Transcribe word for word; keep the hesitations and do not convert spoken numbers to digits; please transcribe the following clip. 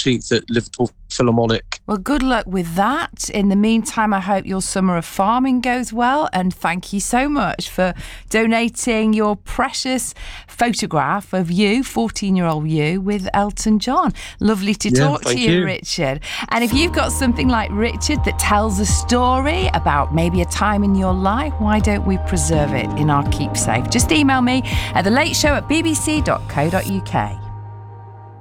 fourteenth at Liverpool Philharmonic. Well, good luck with that. In the meantime, I hope your summer of farming goes well, and thank you so much for donating your precious photograph of you, fourteen-year-old you, with Elton John. Lovely to Yeah, talk to thank you, you. Richard. And if you've got something like Richard that tells a story about maybe a time in your life, why don't we preserve it in our keepsake? Just email me at the late show at b b c dot co dot u k.